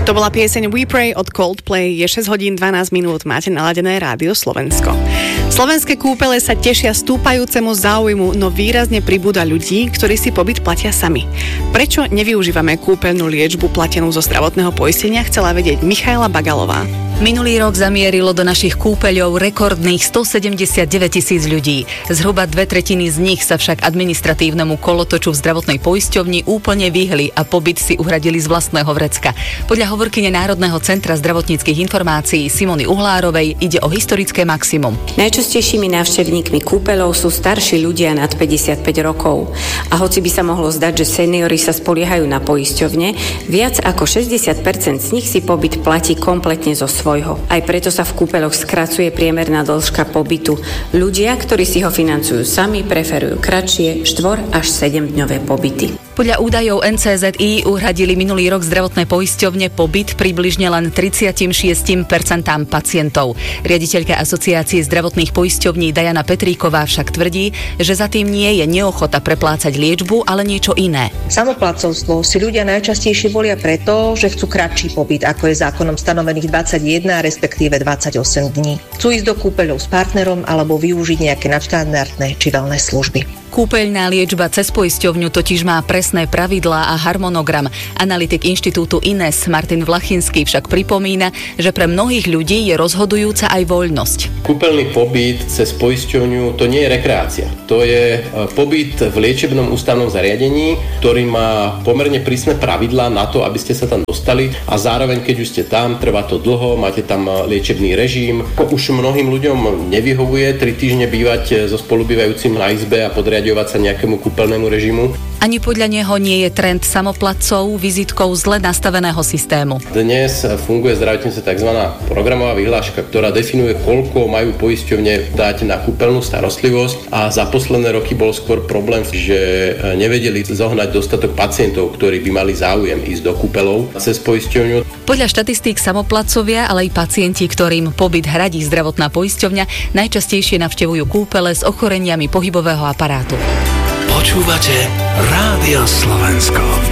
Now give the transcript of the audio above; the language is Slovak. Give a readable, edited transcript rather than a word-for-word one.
To bola pieseň We Pray od Coldplay. Je 6 hodín 12 minút. Máte naladené Rádio Slovensko. Slovenské kúpele sa tešia stúpajúcemu záujmu, no výrazne pribúda ľudí, ktorí si pobyt platia sami. Prečo nevyužívame kúpeľnú liečbu platenú zo zdravotného poistenia, chcela vedieť Michaela Bagalová. Minulý rok zamierilo do našich kúpeľov rekordných 179 000 ľudí. Zhruba 2/3 z nich sa však administratívnemu kolotoču v zdravotnej poisťovni úplne vyhli a pobyt si uhradili z vlastného vrecka. Podľa hovorkyne Národného centra zdravotníckych informácií Simony Uhlárovej ide o historické maximum. Najčastejšími návštevníkmi kúpeľov sú starší ľudia nad 55 rokov. A hoci by sa mohlo zdať, že seniori sa spoliehajú na poisťovne, viac ako 60% z nich si pobyt platí kompletne zo svojho. Aj preto sa v kúpeľoch skracuje priemerná dĺžka pobytu. Ľudia, ktorí si ho financujú sami, preferujú kratšie 4 až 7 dňové pobyty. Podľa údajov NCZI uhradili minulý rok zdravotné poisťovne pobyt približne len 36% pacientov. Riaditeľka Asociácie zdravotných poisťovní Diana Petríková však tvrdí, že za tým nie je neochota preplácať liečbu, ale niečo iné. Samoplátcovstvo si ľudia najčastejšie volia preto, že chcú kratší pobyt, ako je zákonom stanovených 21, respektíve 28 dní. Chcú ísť do kúpeľov s partnerom alebo využiť nejaké nadštandardné či wellness služby. Kúpeľná liečba cez poisťovňu totiž má presné pravidlá a harmonogram. Analytik inštitútu INES Martin Vlachinský však pripomína, že pre mnohých ľudí je rozhodujúca aj voľnosť. Kúpeľný pobyt cez poisťovňu to nie je rekreácia. To je pobyt v liečebnom ústavnom zariadení, ktorý má pomerne prísne pravidlá na to, aby ste sa tam dostali a zároveň, keď už ste tam, trvá to dlho, máte tam liečebný režim. Už mnohým ľuďom nevyhovuje 3 týždne bývať so spolubývajúcim na izbe a podriadovať sa nejakému kúpeľnému režimu. Ani podľa neho nie je trend samoplatcov vizitkou zle nastaveného systému. Dnes funguje zdravotníctve tzv. Programová vyhláška, ktorá definuje, koľko majú poisťovne dať na kúpeľnú starostlivosť a za posledné roky bol skôr problém, že nevedeli zohnať dostatok pacientov, ktorí by mali záujem ísť do kúpeľov cez poisťovňu. Podľa štatistík samoplatcovia, ale aj pacienti, ktorým pobyt hradí zdravotná poisťovňa, najčastejšie navštevujú kúpele s ochoreniami pohybového aparátu. Počúvate Rádio Slovensko.